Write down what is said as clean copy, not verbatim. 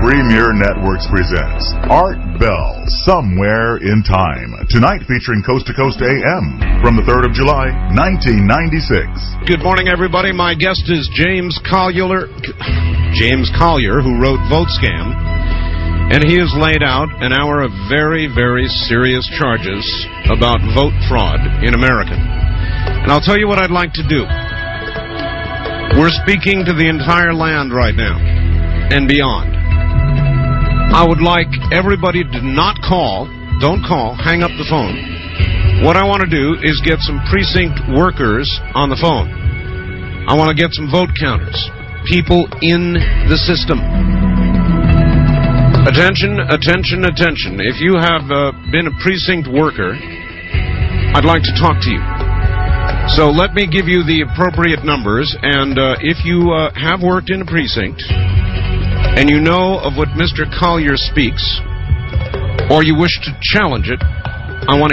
Premier Networks presents Art Bell, Somewhere in Time. Tonight featuring Coast to Coast AM from the 3rd of July, 1996. Good morning, everybody. My guest is James Collier, who wrote Vote Scam. And he has laid out an hour of very, very serious charges about vote fraud in America. And I'll tell you what I'd like to do. We're speaking to the entire land right now and beyond. I would like everybody to not call, don't call, hang up the phone. What I want to do is get some precinct workers on the phone. I want to get some vote counters, people in the system. Attention, attention, attention. If you have been a precinct worker, I'd like to talk to you. So let me give you the appropriate numbers, and if you have worked in a precinct, and you know of what Mr. Collier speaks, or you wish to challenge it, I want to